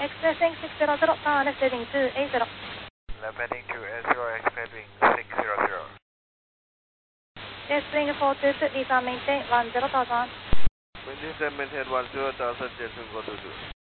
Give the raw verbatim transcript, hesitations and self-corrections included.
Expressing six zero zero, uh, left heading two eight zero. Left heading two eight zero, expecting six zero zero. Yes, swing four two two, descend maintain one zero thousand. Maintain maintain one zero thousand, Jetson go to two.